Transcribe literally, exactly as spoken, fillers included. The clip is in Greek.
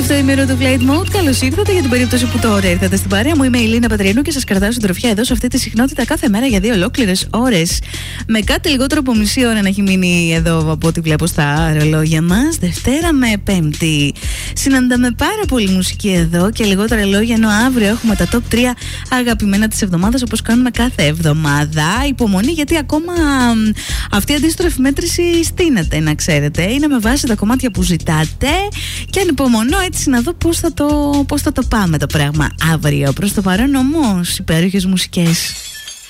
αυτό ημέρο του Flight Mode. Καλώς ήρθατε για την περίπτωση που τώρα ήρθατε στην παρέα μου. Είμαι η Ελίνα Πατριανού και σας κρατάω συντροφιά εδώ σε αυτή τη συχνότητα κάθε μέρα για δύο ολόκληρες ώρες. Με κάτι λιγότερο από μισή ώρα να έχει μείνει εδώ από ό,τι βλέπω στα ρολόγια μας. Δευτέρα με Πέμπτη. Συναντάμε πάρα πολύ μουσική εδώ και λιγότερα λόγια, ενώ αύριο έχουμε τα top τρία αγαπημένα της εβδομάδας όπως κάνουμε κάθε εβδομάδα. Υπομονή, γιατί ακόμα αυτή η αντίστροφη μέτρηση στείνεται, να ξέρετε. Είναι με βάση τα κομμάτια που ζητάτε και ανυπομονώ έτσι να δω πώς θα το, πώς θα το πάμε το πράγμα αύριο. Προς το παρόν όμως, υπέροχες μουσικές.